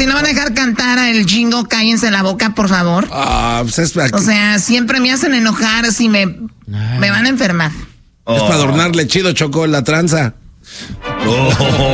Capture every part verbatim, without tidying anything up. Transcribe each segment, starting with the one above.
si no van a dejar cantar a El Jingo, cállense la boca, por favor. Ah, pues es para... O sea, siempre me hacen enojar, si me, me van a enfermar. Oh. Es para adornarle chido, Choco, la tranza. Oh.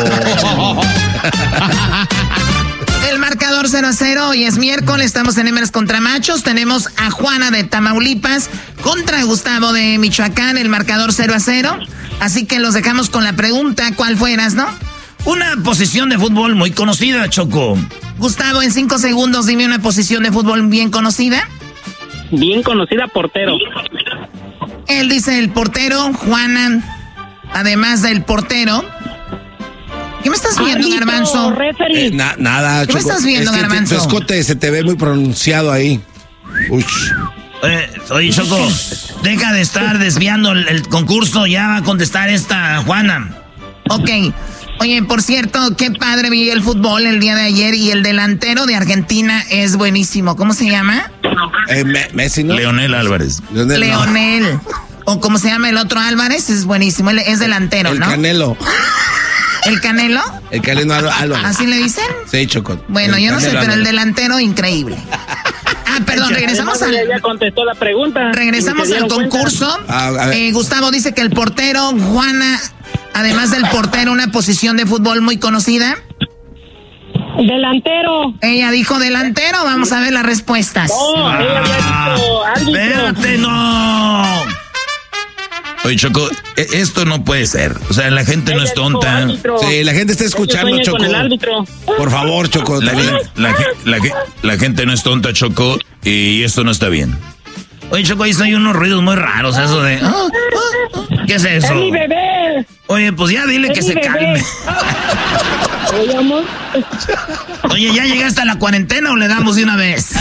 El marcador cero a cero, hoy es miércoles, estamos en Hembras contra Machos. Tenemos a Juana de Tamaulipas contra Gustavo de Michoacán, el marcador cero a cero. Así que los dejamos con la pregunta, ¿cuál fueras, no? Una posición de fútbol muy conocida, Choco. Gustavo, en cinco segundos, dime una posición de fútbol bien conocida. Bien conocida, portero. Él dice el portero. Juana, además del portero. ¿Qué me estás viendo, Árbitro, Garbanzo? Eh, na, nada, ¿Qué Choco. me estás viendo, es que Garbanzo? Tu escote se te ve muy pronunciado ahí. Uy. Eh, oye, Choco, deja de estar desviando el, el concurso. Ya va a contestar esta Juana. Ok. Oye, por cierto, qué padre vi el fútbol el día de ayer y el delantero de Argentina es buenísimo. ¿Cómo se llama? Eh, me, Messi, ¿no? Leonel Álvarez. Leonel. Leonel. No. O como se llama el otro Álvarez, es buenísimo. Él es delantero, el ¿no? El Canelo. ¿El Canelo? El Canelo Álvarez. ¿Así le dicen? Sí, Choco. Bueno, el yo no sé, Álvarez. pero el delantero, increíble. Ah, perdón, regresamos al... Ya contestó la pregunta. Regresamos al concurso. Ah, eh, Gustavo dice que el portero, Juana, además del portero, una posición de fútbol muy conocida. Delantero. Ella dijo delantero, vamos a ver las respuestas. No, ah, ella había dicho árbitro. Espérate, no. Oye, Choco, esto no puede ser. O sea, la gente no es tonta. Sí, la gente está escuchando, Choco. Por favor, Choco. La, la, la, la, la gente no es tonta, Choco, y esto no está bien. Oye, Choco, ahí hay unos ruidos muy raros, eso de... Oh, oh, oh. ¿Qué es eso? ¡Es mi bebé! Oye, pues ya dile es que se bebé. calme. Oye, amor. Oye, ¿ya llegaste a la cuarentena o le damos de una vez?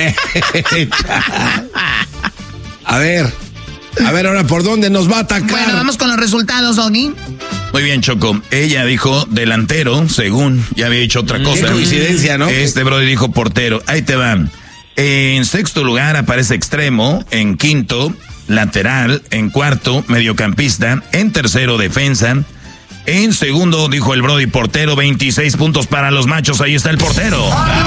A ver... A ver, ahora, ¿por dónde nos va a atacar? Bueno, vamos con los resultados, Doggy. Muy bien, Choco. Ella dijo delantero, según ya había dicho otra cosa. Qué coincidencia, ¿no? Este brother dijo portero. Ahí te van. En sexto lugar aparece extremo. En quinto, lateral. En cuarto, mediocampista. En tercero, defensa. En segundo, dijo el brody portero. veintiséis puntos para los machos. Ahí está el portero.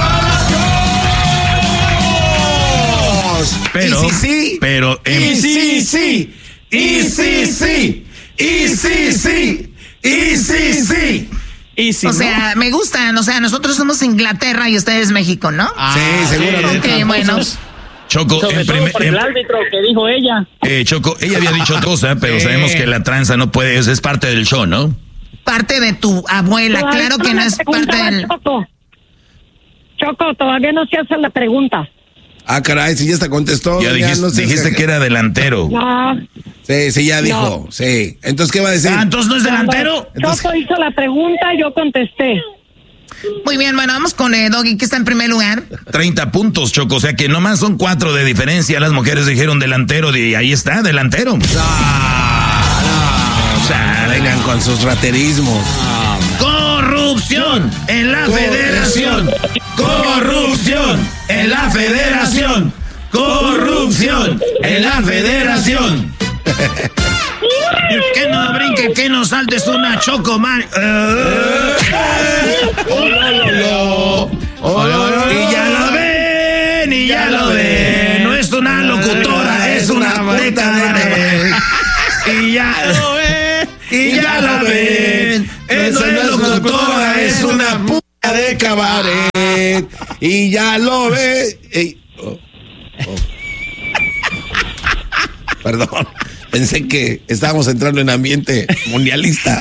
Pero, y sí, sí. pero, y en... sí, sí. Y sí, sí. Y sí, sí. Y sí, sí. Y si o no, sea, me gustan. O sea, nosotros somos Inglaterra y ustedes México, ¿no? Ah, sí, seguramente. Ok, bueno. Choco, sobre en todo primer... por el árbitro que dijo ella. Eh, Choco, ella había dicho otra cosa, pero Sí. sabemos que la tranza no puede, es, es parte del show, ¿no? Parte de tu abuela, Todavía claro no que no me es parte preguntaba, del... Choco. Choco, todavía no se hace la pregunta. Ah, caray, si ya está contestó. Ya dijiste, no sé dijiste si- que era delantero. No. Sí, sí, ya dijo. No. Sí. Entonces, ¿qué va a decir? Ah, entonces no es delantero. Entonces- Choco hizo la pregunta, yo contesté. Muy bien, bueno, vamos con eh, Doggy, que está en primer lugar. treinta puntos, Choco, o sea que nomás son cuatro de diferencia. Las mujeres dijeron delantero y ahí está, delantero. Ah, no, o sea, vengan con sus raterismos. Corrupción en la federación. Corrupción en la federación. Corrupción en la federación. Que no brinque, que no saltes una Choco, man. Y ya lo ven, y ya lo ven. No es una locutora, es una puta de... Y ya lo ven, y ya lo ven. Es una locutora, es una puta de cabaret. Y ya lo ve. Ey, oh, oh. Perdón, pensé que estábamos entrando en ambiente mundialista.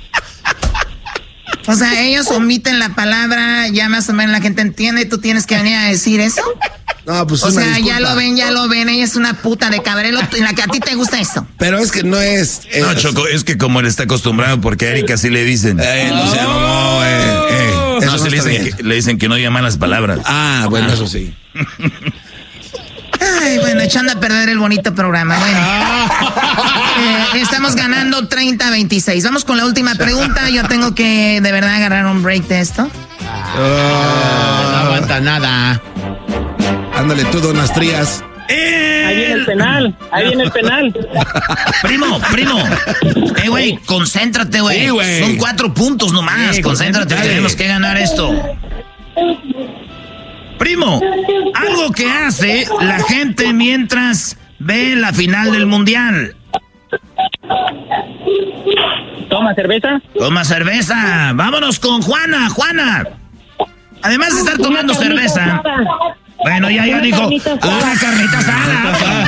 O sea, ellos omiten la palabra, ya más o menos la gente entiende, tú tienes que venir a decir eso. No, pues O una sea, disculpa. ya lo ven, ya lo ven, ella es una puta de cabrelo, en la que a ti te gusta eso. Pero es que no es. es No, Choco, es que como él está acostumbrado, porque a Erika sí le dicen. Eh, no sea mamón, eh, eh, eso No, no se le, está dicen bien. que, le dicen que no diga malas palabras. Ah, bueno, eso sí. Ay, bueno, echando a perder el bonito programa. Bueno, eh, estamos ganando treinta a veintiséis. Vamos con la última pregunta. Yo tengo que de verdad agarrar un break de esto. Ah, no aguanta nada. Ándale tú, Donas Trías. Ahí viene el penal, ahí viene el penal. Primo, primo. Eh, güey, concéntrate, güey. Sí, güey. Son cuatro puntos nomás. Sí, concéntrate, dale. tenemos que ganar esto. Primo, algo que hace la gente mientras ve la final del mundial. ¿Toma cerveza? Toma cerveza. Vámonos con Juana, Juana. Además de estar tomando cerveza. Bueno, ya ya dijo, una carnita asada.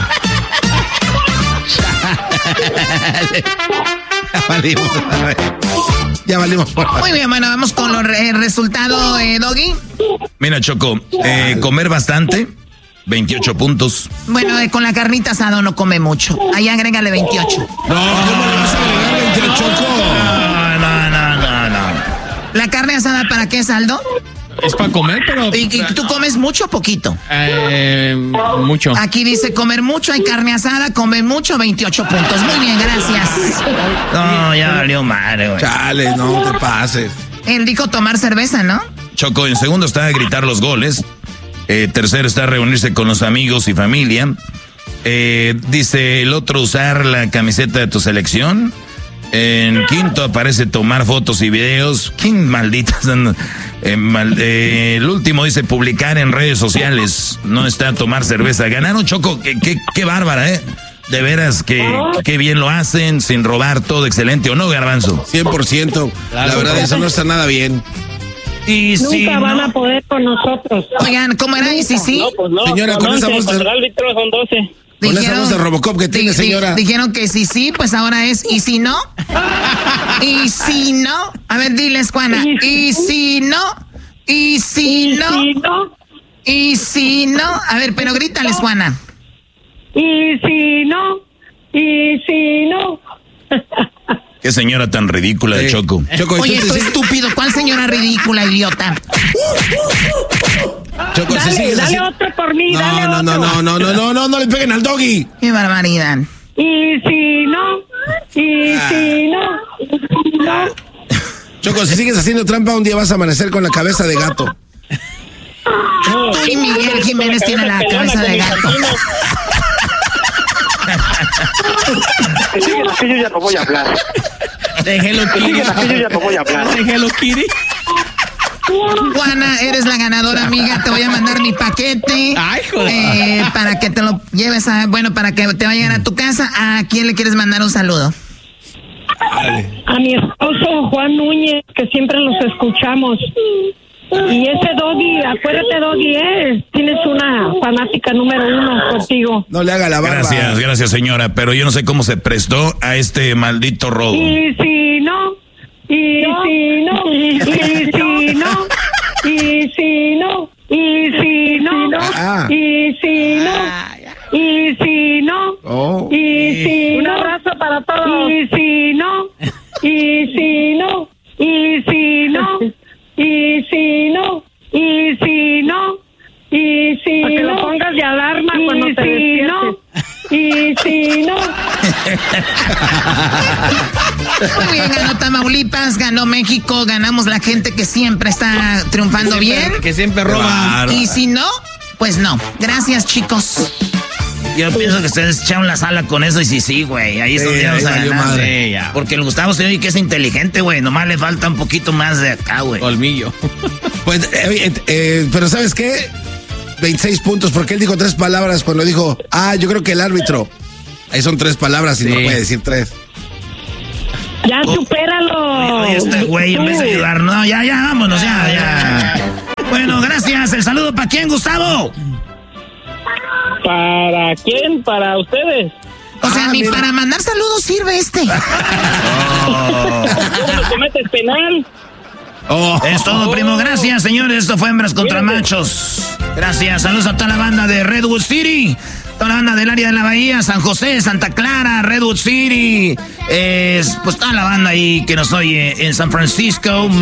Ya valimos. Ya valimos. Muy bien, bueno, vamos con los re- resultados, eh, Doggy. Mira, Choco, eh, comer bastante, veintiocho puntos. Bueno, eh, con la carnita asada no come mucho. Ahí agrégale veintiocho. No, ¿cómo le vas a agregar veintiocho, Choco? No, no, no, no, no. ¿La carne asada para qué, Saldo? Es para comer, pero... ¿Y, y tú comes mucho o poquito? Eh, mucho. Aquí dice comer mucho, hay carne asada, comer mucho, veintiocho puntos. Muy bien, gracias. No, ya valió madre, güey. Chale, no te pases. Él dijo tomar cerveza, ¿no? Choco, en segundo está a gritar los goles. Eh, tercero está a reunirse con los amigos y familia. Eh, dice el otro usar la camiseta de tu selección. En quinto aparece tomar fotos y videos. ¿Quién malditas? Eh, mal, eh, el último dice publicar en redes sociales. No está tomar cerveza. Ganaron, Choco. Qué, qué, qué bárbara, ¿eh? De veras que, que bien lo hacen, sin robar, todo excelente. ¿O no, Garbanzo? cien por ciento. La verdad, eso no está nada bien. Y Nunca si van no, a poder con nosotros. Oigan, ¿cómo era? ¿Y si sí? No, pues no. Señora, son con esa once, voz de- contra el árbitro son doce. Con esa voz de Robocop que tiene, di- di- señora. Dijeron que si sí, pues ahora es ¿y si no? ¿Y si no? A ver, diles, Juana. ¿Y si no? ¿Y si no? Si no, ¿Y si no? A ver, pero grítales, Juana. y si no, y si no. qué señora tan ridícula de Sí. Choco. Choco, Oye, entonces esto sí- estúpido. ¿Cuál señora ridícula, idiota? Choco, si Dale, sigues dale así- otro por mí, No, dale no, no, otro. no, no, no, no, no, no le peguen al doggy. Qué barbaridad. Y si no, y Ah. si no, no. Choco, si sigues haciendo trampa, un día vas a amanecer con la cabeza de gato. Tú y Miguel Jiménez tienen la cabeza de gato. Que sigue así, yo ya no voy a hablar. Déjelo, Que Kitty. sigue así, yo ya no voy a hablar. Déjelo, Kitty. Juana, eres la ganadora, amiga. Te voy a mandar mi paquete. Ay, joder. eh, para que te lo lleves a, bueno, para que te vayan a tu casa. ¿A quién le quieres mandar un saludo? A mi esposo Juan Núñez, que siempre los escuchamos. Y ese Doggy, acuérdate Doggy, eh, tienes una fanática número uno contigo. No le haga la barba. Gracias, gracias, señora. Pero yo no sé cómo se prestó a este maldito robo. Y si no, y si no, y si no, y si no, y si no, Ah. y si no, y si no, Oh. y si Un no, abrazo para todos. y si no, y si no, y si no, y si no, y si no, y si Para que lo no, pongas de alarma y cuando te si no, y si no. Muy bien, ganó Tamaulipas, ganó México, ganamos la gente que siempre está triunfando bien. Que siempre roba. Y si no, pues no. Gracias, chicos. Yo pienso que ustedes echaron la sala con eso y sí, sí, güey. Ahí es Sí, donde vamos ahí a valió ganar. madre. Sí, ya. Porque el Gustavo se oye que es inteligente, güey. Nomás le falta un poquito más de acá, güey. Colmillo. Pues, eh, eh, eh, pero ¿sabes qué? veintiséis puntos, porque él dijo tres palabras cuando dijo, ah, yo creo que el árbitro. Ahí son tres palabras y no Sí. puede decir tres. Ya supéralo. Oye, este güey en vez de ayudar. No, ya, ya, vámonos, ya, ya. Bueno, gracias. El saludo para quién, Gustavo. ¿Para quién? Para ustedes. O sea, Ah, ni mira. para mandar saludos sirve este. ¿Cómo cometes penal? Oh. Es todo, primo. Gracias, señores. Esto fue Hembras contra Machos. Gracias. Saludos a toda la banda de Redwood City. Toda la banda del área de la Bahía, San José, Santa Clara, Redwood City. Eh, pues toda la banda ahí que nos oye en San Francisco.